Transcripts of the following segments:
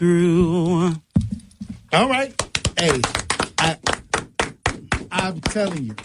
through. All right. Hey, I'm telling you,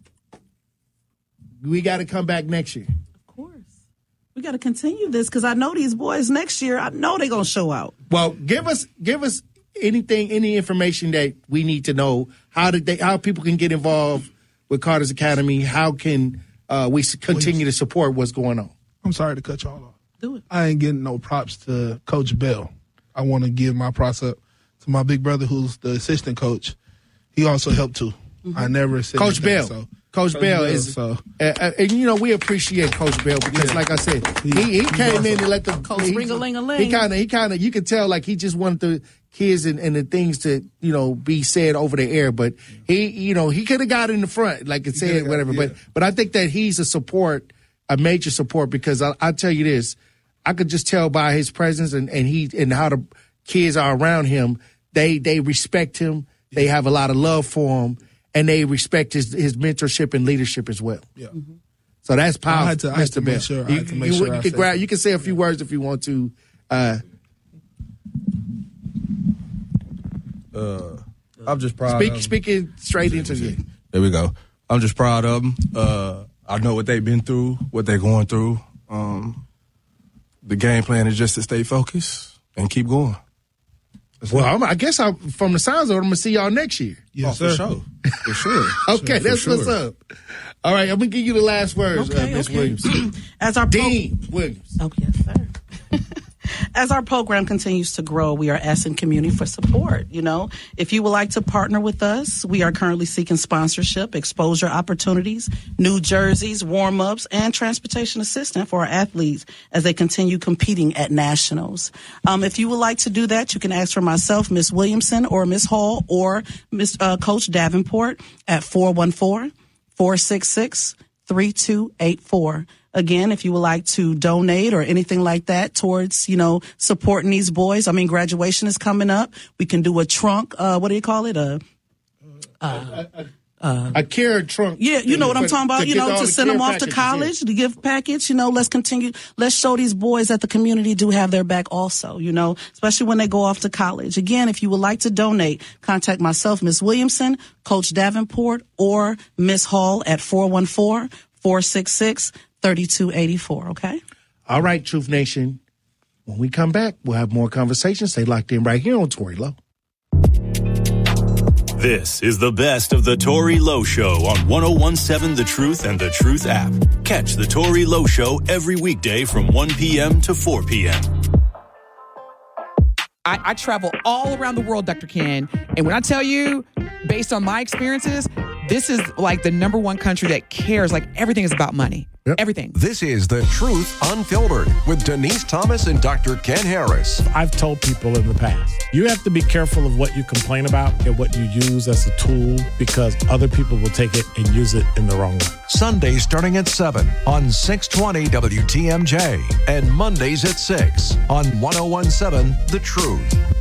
we got to come back next year. Of course. We got to continue this because I know these boys next year, I know they're going to show out. Well, give us any information that we need to know. How people can get involved with Carter's Academy? How can we continue to support what's going on? I'm sorry to cut y'all off. Do it. I ain't getting no props to Coach Bell. I want to give my props up to my big brother, who's the assistant coach. He also helped too. I never said Coach anything, Bell. so. Coach Bell is, and you know, we appreciate Coach Bell because, like I said, he came in and let them. Coach ring-a-ling-a-ling. He kind of, you could tell like he just wanted the kids and the things to, you know, be said over the air. But he could have got in the front, like it said, whatever. But I think that he's a major support because I tell you this, I could just tell by his presence and how the kids are around him. They respect him. They have a lot of love for him. And they respect his mentorship and leadership as well. Yeah. Mm-hmm. So that's powerful, Mr. Bell. You can say a few words if you want to. I'm just proud. Speaking straight into you. There we go. I'm just proud of them. I know what they've been through, what they're going through. The game plan is just to stay focused and keep going. Well, I guess from the sounds of it, I'm going to see y'all next year. Yes, sir. For sure. For sure. Okay, that's what's up. All right, I'm going to give you the last words, Ms. Williams. Dean Williams. Oh, yes, sir. As our program continues to grow, we are asking community for support. You know, if you would like to partner with us, we are currently seeking sponsorship, exposure opportunities, new jerseys, warm-ups, and transportation assistance for our athletes as they continue competing at nationals. If you would like to do that, you can ask for myself, Ms. Williamson, or Ms. Hall, or Coach Davenport at 414-466-3284. Again, if you would like to donate or anything like that towards, you know, supporting these boys. I mean, graduation is coming up. We can do a trunk. What do you call it? A care trunk. Yeah, you know what I'm talking about. You know, to send them off to college, the gift package. You know, let's continue. Let's show these boys that the community do have their back also, you know, especially when they go off to college. Again, if you would like to donate, contact myself, Ms. Williamson, Coach Davenport, or Ms. Hall at 414-466-3284, okay? All right, Truth Nation. When we come back, we'll have more conversations. Stay locked in right here on Tory Lowe. This is the best of the Tory Lowe Show on 101.7 The Truth and The Truth app. Catch the Tory Lowe Show every weekday from 1 p.m. to 4 p.m. I travel all around the world, Dr. Ken, and when I tell you, based on my experiences, this is like the number one country that cares. Like everything is about money. Yep. Everything. This is The Truth Unfiltered with Denise Thomas and Dr. Ken Harris. I've told people in the past, you have to be careful of what you complain about and what you use as a tool because other people will take it and use it in the wrong way. Sundays starting at 7 on 620 WTMJ and Mondays at 6 on 101.7 The Truth.